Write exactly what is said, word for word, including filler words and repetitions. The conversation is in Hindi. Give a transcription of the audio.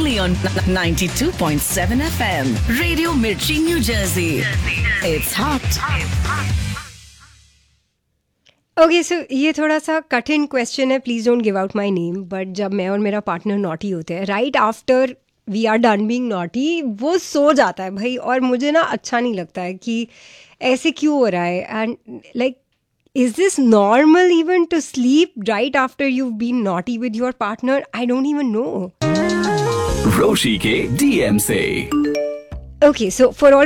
only on ninety-two point seven F M. Radio Mirchi, New Jersey. It's hot. Okay so ये थोड़ा सा कठिन क्वेश्चन है, please don't give out my name, but जब मैं और मेरा पार्टनर नॉटी होते हैं, right after we are done being naughty, वो सो जाता है भाई, और मुझे ना अच्छा नहीं लगता है कि ऐसे क्यों हो रहा है. And like is this normal even to sleep right after you been naughty with your partner? I don't even know. रोशी के डीएम से. Okay, so for all